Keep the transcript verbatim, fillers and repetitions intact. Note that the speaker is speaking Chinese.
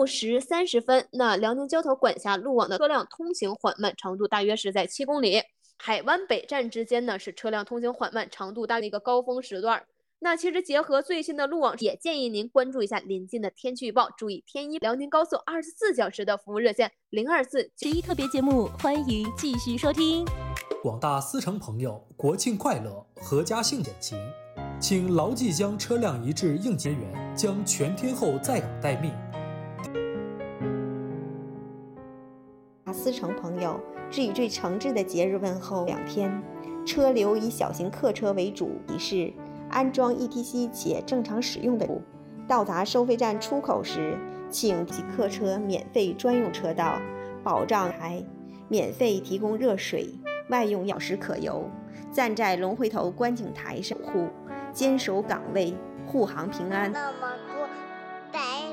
六时三十分，那辽宁交通管辖路网的车辆通行缓慢，长度大约是在七公里。海湾北站之间呢是车辆通行缓慢，长度大于一个高峰时段。那其实结合最新的路网，也建议您关注一下临近的天气预报，注意天一辽宁高速二十四小时的服务热线零二四十一特别节目，欢迎继续收听。 广大思城朋友，国庆快乐，阖家幸远行，请牢记将车辆移至应接员，将全天候在岗待命。 思城朋友致以最诚挚的节日问候。两天，车流以小型客车为主，提示安装 E T C 且正常使用的，到达收费站出口时，请及客车免费专用车道，保障台免费提供热水，外用药时可油，站在龙回头观景台守护，坚守岗位，护航平安。 那么